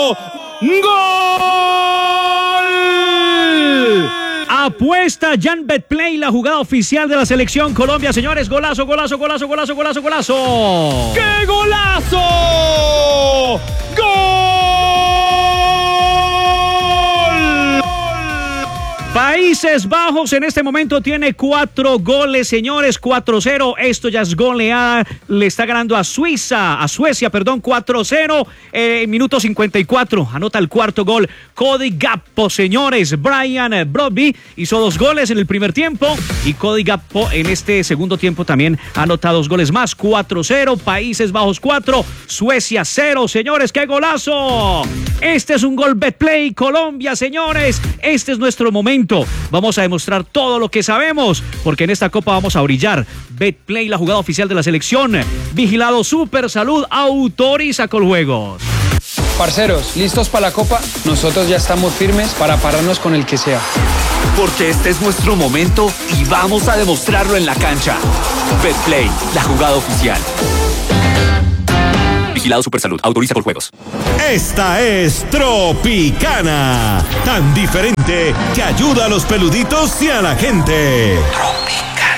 ¡Gol! Apuesta Jan Betplay, la jugada oficial de la selección Colombia, señores. Golazo, golazo, golazo, golazo, golazo, golazo. ¡Qué golazo! ¡Gol! Países Bajos en este momento tiene 4 goles, señores, 4-0. Esto ya es goleada. Le está ganando a Suecia, 4-0. Minuto 54. Anota el cuarto gol. Cody Gakpo, señores. Brian Brobby hizo 2 goles en el primer tiempo. Y Cody Gakpo en este segundo tiempo también anota 2 goles más. 4-0. Países Bajos 4. Suecia 0. Señores, ¡qué golazo! Este es un gol Betplay Colombia, señores. Este es nuestro momento. Vamos a demostrar todo lo que sabemos, porque en esta copa vamos a brillar. Betplay, la jugada oficial de la selección. Vigilado Super Salud, autoriza Coljuegos. Parceros, ¿listos para la copa? Nosotros ya estamos firmes para pararnos con el que sea. Porque este es nuestro momento y vamos a demostrarlo en la cancha. Betplay, la jugada oficial. Vigilado Supersalud. Autoriza Coljuegos. Esta es Tropicana. Tan diferente que ayuda a los peluditos y a la gente.